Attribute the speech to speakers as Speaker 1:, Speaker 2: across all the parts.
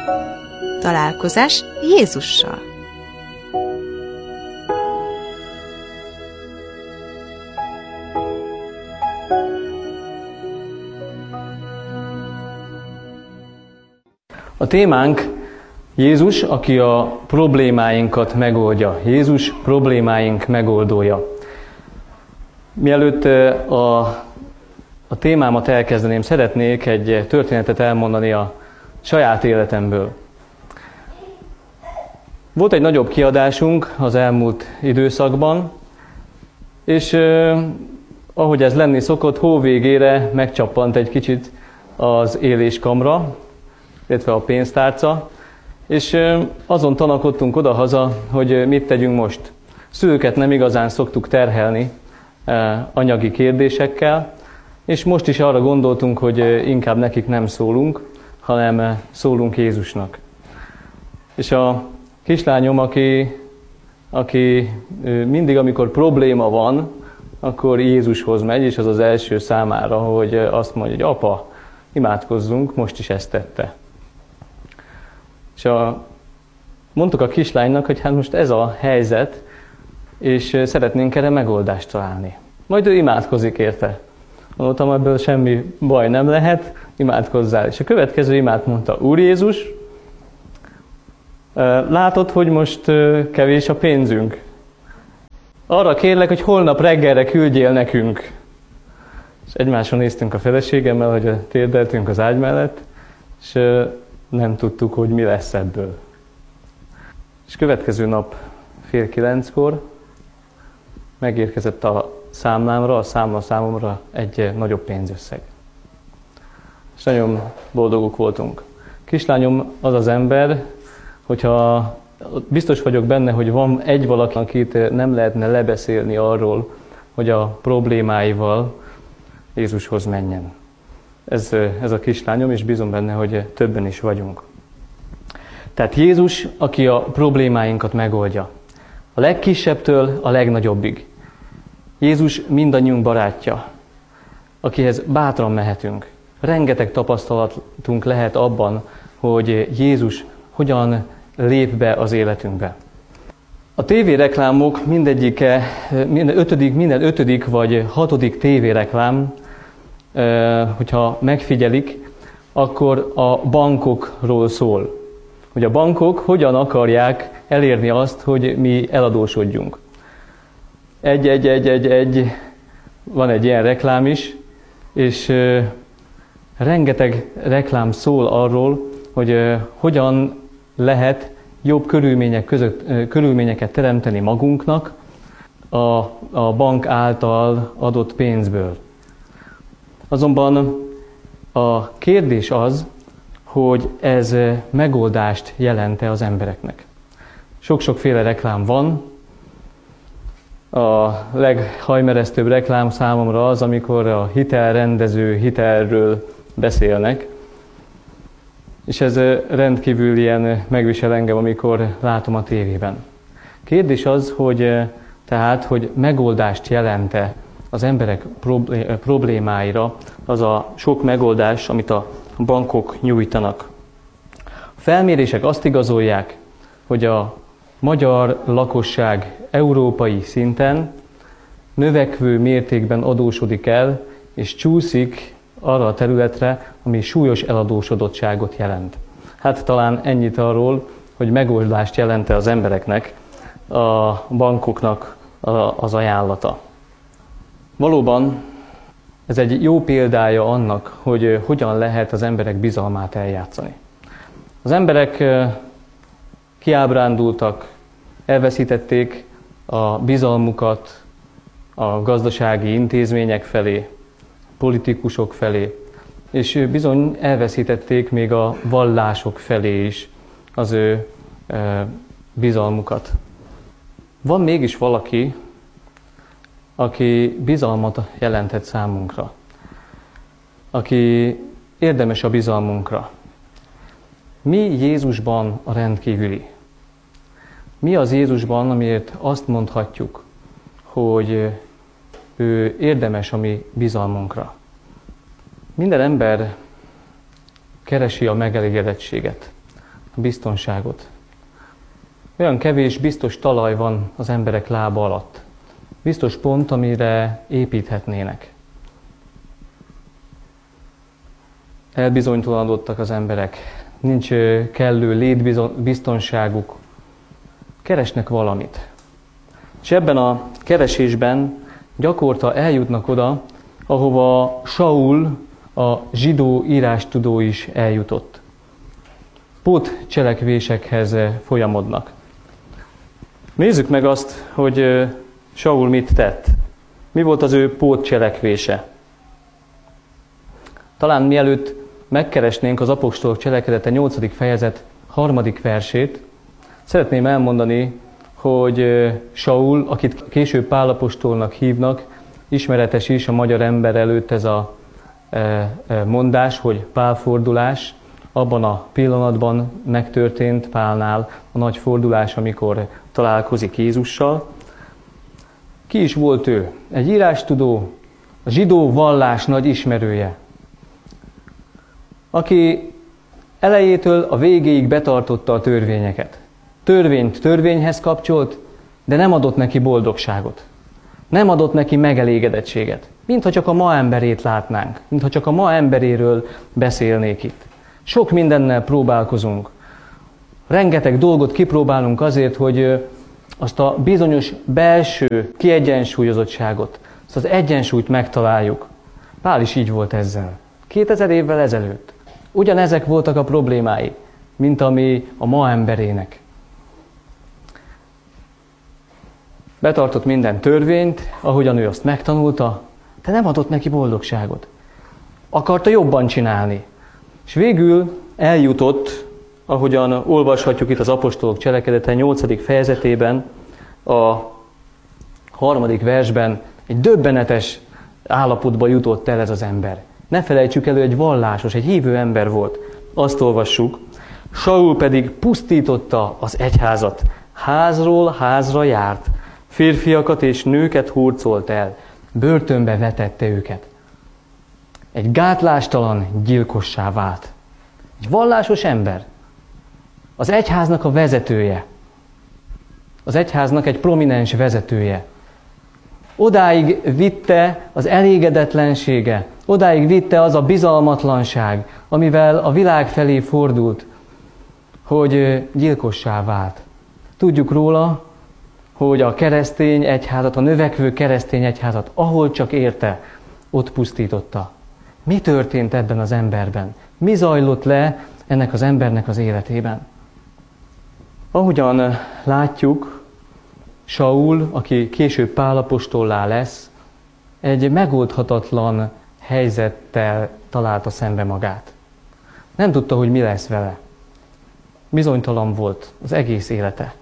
Speaker 1: Találkozás Jézussal.
Speaker 2: A témánk Jézus, aki a problémáinkat megoldja. Jézus problémáink megoldója. Mielőtt a témámat elkezdeném, szeretnék egy történetet elmondani a saját életemből. Volt egy nagyobb kiadásunk az elmúlt időszakban, és ahogy ez lenni szokott, hó végére megcsappant egy kicsit az éléskamra, illetve a pénztárca, és azon tanakodtunk odahaza, hogy mit tegyünk most. Szülőket nem igazán szoktuk terhelni anyagi kérdésekkel, és most is arra gondoltunk, hogy inkább nekik nem szólunk, hanem szólunk Jézusnak. És a kislányom, aki mindig, amikor probléma van, akkor Jézushoz megy, és az az első számára, hogy azt mondja, hogy apa, imádkozzunk, most is ezt tette. És mondtuk a kislánynak, hogy hát most ez a helyzet, és szeretnénk erre megoldást találni. Majd ő imádkozik érte. Mondtam, ebből semmi baj nem lehet, imádkozzál. És a következő imát mondta, Úr Jézus, látod, hogy most kevés a pénzünk. Arra kérlek, hogy holnap reggelre küldjél nekünk. És egymásra néztünk a feleségemmel, hogy térdeltünk az ágy mellett, és nem tudtuk, hogy mi lesz ebből. És következő nap 8:30 megérkezett a számlámra, a számomra egy nagyobb pénzösszeg. És nagyon boldogok voltunk. Kislányom az az ember, hogyha biztos vagyok benne, hogy van egy valaki, akit nem lehetne lebeszélni arról, hogy a problémáival Jézushoz menjen. Ez a kislányom, és bízom benne, hogy többen is vagyunk. Tehát Jézus, aki a problémáinkat megoldja. A legkisebbtől a legnagyobbig. Jézus mindannyiunk barátja, akihez bátran mehetünk. Rengeteg tapasztalatunk lehet abban, hogy Jézus hogyan lép be az életünkbe. A tévéreklámok minden ötödik vagy hatodik tévéreklám, hogyha megfigyelik, akkor a bankokról szól. Hogy a bankok hogyan akarják elérni azt, hogy mi eladósodjunk. Van egy ilyen reklám is, és rengeteg reklám szól arról, hogy hogyan lehet jobb körülményeket teremteni magunknak a bank által adott pénzből. Azonban a kérdés az, hogy ez megoldást jelent-e az embereknek. Sok-sokféle reklám van. A leghajmeresztőbb reklám számomra az, amikor a hitelrendező hitelről beszélnek. És ez rendkívül ilyen megvisel engem, amikor látom a tévében. Kérdés az, hogy megoldást jelent-e az emberek problémáira az a sok megoldás, amit a bankok nyújtanak. A felmérések azt igazolják, hogy a magyar lakosság európai szinten növekvő mértékben adósodik el, és csúszik arra a területre, ami súlyos eladósodottságot jelent. Hát talán ennyit arról, hogy megoldást jelent-e az embereknek a bankoknak az ajánlata. Valóban ez egy jó példája annak, hogy hogyan lehet az emberek bizalmát eljátszani. Az emberek kiábrándultak, elveszítették a bizalmukat a gazdasági intézmények felé, politikusok felé, és bizony elveszítették még a vallások felé is az ő bizalmukat. Van mégis valaki, aki bizalmat jelentett számunkra, aki érdemes a bizalmunkra. Mi Jézusban a rendkívüli? Mi az Jézusban, amiért azt mondhatjuk, hogy ő érdemes a mi bizalmunkra? Minden ember keresi a megelégedettséget. a biztonságot. Olyan kevés biztos talaj van az emberek lába alatt. Biztos pont, amire építhetnének. Elbizonytalanodtak az emberek, nincs kellő létbiztonságuk, keresnek valamit. És ebben a keresésben gyakorta eljutnak oda, ahova Saul, a zsidó írástudó is eljutott. Pótcselekvésekhez folyamodnak. Nézzük meg azt, hogy Saul mit tett. Mi volt az ő pótcselekvése? Talán mielőtt megkeresnénk az apostolok cselekedete 8. fejezet 3. versét, szeretném elmondani, hogy Saul, akit később Pál apostolnak hívnak, ismeretes is a magyar ember előtt ez a mondás, hogy pálfordulás. Abban a pillanatban megtörtént Pálnál a nagy fordulás, amikor találkozik Jézussal. Ki is volt ő? Egy írástudó, a zsidó vallás nagy ismerője, aki elejétől a végéig betartotta a törvényeket. Törvényt törvényhez kapcsolt, de nem adott neki boldogságot. Nem adott neki megelégedettséget. Mintha csak a ma emberét látnánk, mintha csak a ma emberéről beszélnék itt. Sok mindennel próbálkozunk. Rengeteg dolgot kipróbálunk azért, hogy azt a bizonyos belső kiegyensúlyozottságot, azt az egyensúlyt megtaláljuk. Pál is így volt ezzel. 2000 évvel ezelőtt. Ugyanezek voltak a problémái, mint ami a ma emberének. Betartott minden törvényt, ahogyan ő azt megtanulta, de nem adott neki boldogságot. Akarta jobban csinálni. És végül eljutott, ahogyan olvashatjuk itt az apostolok cselekedete 8. fejezetében, a 3. versben, egy döbbenetes állapotba jutott el ez az ember. Ne felejtsük elő, egy vallásos, egy hívő ember volt. Azt olvassuk. Saul pedig pusztította az egyházat. Házról házra járt. Férfiakat és nőket hurcolt el. Börtönbe vetette őket. Egy gátlástalan gyilkossá vált. Egy vallásos ember. Az egyháznak a vezetője. Az egyháznak egy prominens vezetője. Odáig vitte az elégedetlensége, odáig vitte az a bizalmatlanság, amivel a világ felé fordult, hogy gyilkossá vált. Tudjuk róla, hogy a keresztény egyházat, a növekvő keresztény egyházat, ahol csak érte, ott pusztította. Mi történt ebben az emberben? Mi zajlott le ennek az embernek az életében? Ahogyan látjuk, Saul, aki később Pál apostollá lesz, egy megoldhatatlan helyzettel találta szembe magát. Nem tudta, hogy mi lesz vele. Bizonytalan volt az egész élete.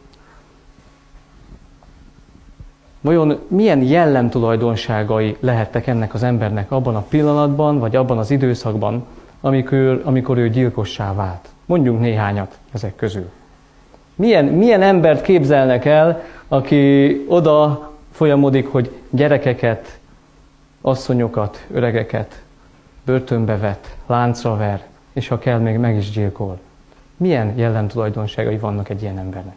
Speaker 2: Vajon milyen jellemtulajdonságai lehettek ennek az embernek abban a pillanatban, vagy abban az időszakban, amikor ő gyilkossá vált? Mondjunk néhányat ezek közül. Milyen embert képzelnek el, aki oda folyamodik, hogy gyerekeket, asszonyokat, öregeket börtönbe vet, láncra ver, és ha kell, még meg is gyilkol? Milyen jellemtulajdonságai vannak egy ilyen embernek?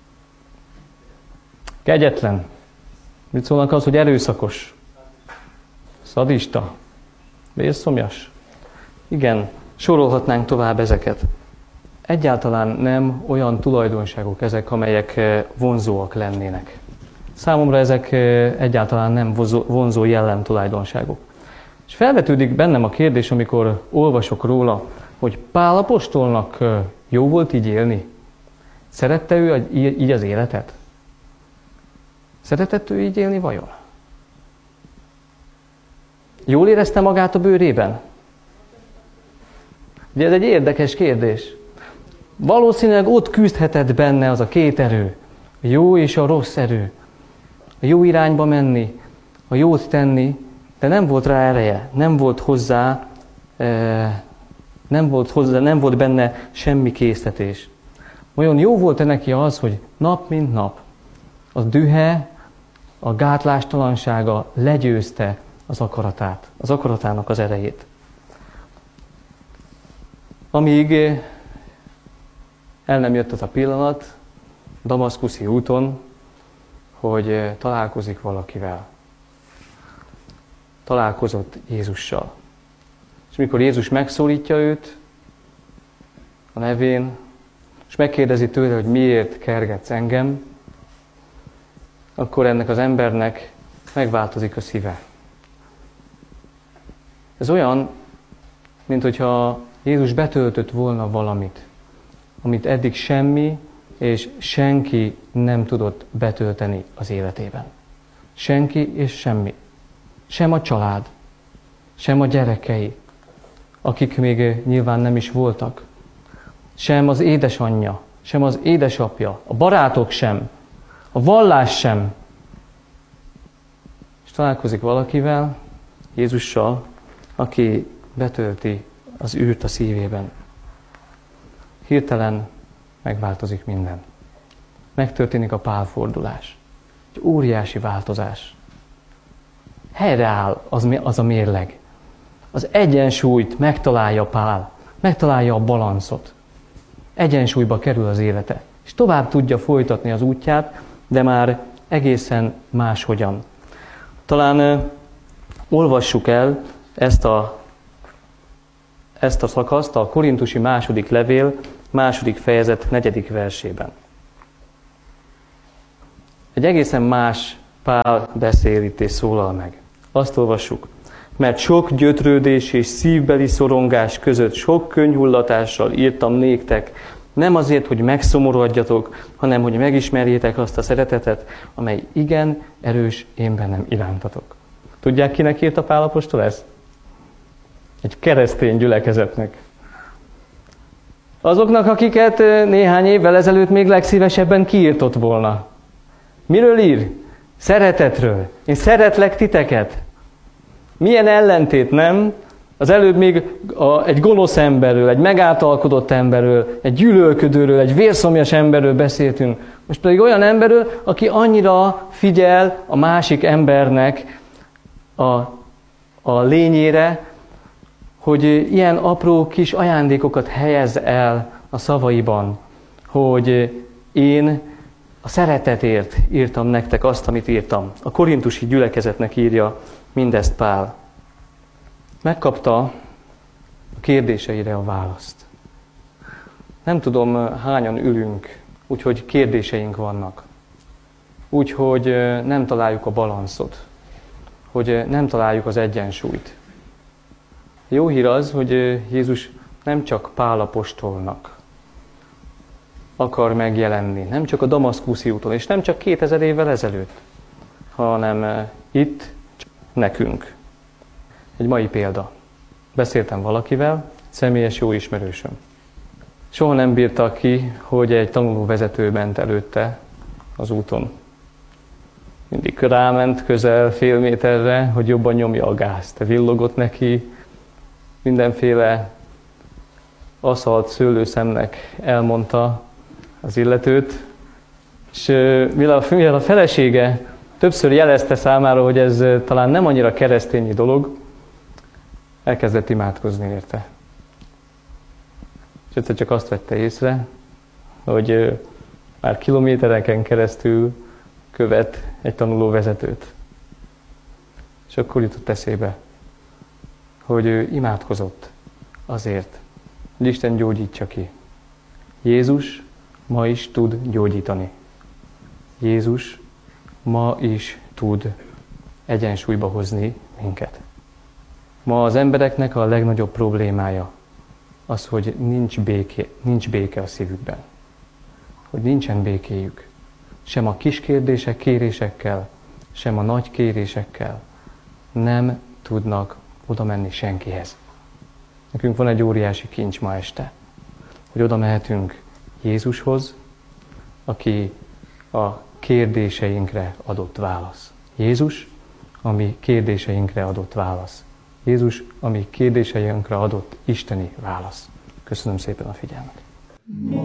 Speaker 2: Kegyetlen. Mit szólnak az, hogy erőszakos? Szadista? Vérszomjas? Igen, sorolhatnánk tovább ezeket. Egyáltalán nem olyan tulajdonságok ezek, amelyek vonzóak lennének. Számomra ezek egyáltalán nem vonzó jellemtulajdonságok. És felvetődik bennem a kérdés, amikor olvasok róla, hogy Pál apostolnak jó volt így élni? Szerette ő így az életet? Szeretett ő így élni vajon? Jól érezte magát a bőrében? Ugye ez egy érdekes kérdés. Valószínűleg ott küzdhetett benne az a két erő, a jó és a rossz erő. A jó irányba menni, a jót tenni, de nem volt rá ereje, nem volt benne semmi késztetés. Olyan jó volt-e neki az, hogy nap mint nap a dühe, a gátlástalansága legyőzte az akaratát, az akaratának az erejét. Amíg El nem jött az a pillanat damaszkuszi úton, hogy találkozik valakivel. Találkozott Jézussal. És mikor Jézus megszólítja őt a nevén, és megkérdezi tőle, hogy miért kergetsz engem, akkor ennek az embernek megváltozik a szíve. Ez olyan, mint hogyha Jézus betöltött volna valamit, amit eddig semmi és senki nem tudott betölteni az életében. Senki és semmi. Sem a család, sem a gyerekei, akik még nyilván nem is voltak. Sem az édesanyja, sem az édesapja, a barátok sem, a vallás sem. És találkozik valakivel, Jézussal, aki betölti az űrt a szívében. Hirtelen megváltozik minden. Megtörténik a pálfordulás. Egy óriási változás. Helyreáll az a mérleg. Az egyensúlyt megtalálja Pál. Megtalálja a balanszot. Egyensúlyba kerül az élete. És tovább tudja folytatni az útját, de már egészen máshogyan. Talán olvassuk el ezt a szakaszt a Korintusi második levél, második fejezet 4. versében. Egy egészen más Pál beszél itt és szólal meg. Azt olvassuk. Mert sok gyötrődés és szívbeli szorongás között sok könnyhullatással írtam néktek, nem azért, hogy megszomorodjatok, hanem hogy megismerjétek azt a szeretetet, amely igen erős én bennem irántatok. Tudják, kinek írta Pál apostol ezt? Egy keresztény gyülekezetnek. Azoknak, akiket néhány évvel ezelőtt még legszívesebben kiírtott volna. Miről ír? Szeretetről. Én szeretlek titeket. Milyen ellentét, nem? Az előbb még egy gonosz emberről, egy megáltalkodott emberről, egy gyűlölködőről, egy vérszomjas emberről beszéltünk. Most pedig olyan emberről, aki annyira figyel a másik embernek a lényére, hogy ilyen apró kis ajándékokat helyez el a szavaiban, hogy én a szeretetért írtam nektek azt, amit írtam. A korintusi gyülekezetnek írja mindezt Pál. Megkapta a kérdéseire a választ. Nem tudom, hányan ülünk, úgyhogy kérdéseink vannak. Úgyhogy nem találjuk a balanszot, hogy nem találjuk az egyensúlyt. Jó hír az, hogy Jézus nem csak Pál apostolnak akar megjelenni, nem csak a damaszkuszi úton, és nem csak 2000 évvel ezelőtt, hanem itt nekünk. Egy mai példa. Beszéltem valakivel, személyes jó ismerősöm. Soha nem bírta ki, hogy egy tanulóvezető ment előtte az úton. Mindig ráment közel fél méterre, hogy jobban nyomja a gázt. Villogott neki, mindenféle aszalt szőlőszemnek elmondta az illetőt, és mivel a felesége többször jelezte számára, hogy ez talán nem annyira keresztényi dolog, elkezdett imádkozni érte. És egyszer csak azt vette észre, hogy már kilométereken keresztül követ egy tanulóvezetőt. És akkor jutott eszébe, hogy ő imádkozott azért, hogy Isten gyógyítsa ki. Jézus ma is tud gyógyítani. Jézus ma is tud egyensúlyba hozni minket. Ma az embereknek a legnagyobb problémája az, hogy nincs béke a szívükben. Hogy nincsen békéjük. Sem a kis kérdések, kérésekkel, sem a nagy kérésekkel nem tudnak oda menni senkihez. Nekünk van egy óriási kincs ma este, hogy oda mehetünk Jézushoz, aki a kérdéseinkre adott válasz. Jézus, ami kérdéseinkre adott válasz. Jézus, ami kérdéseinkre adott isteni válasz. Köszönöm szépen a figyelmet.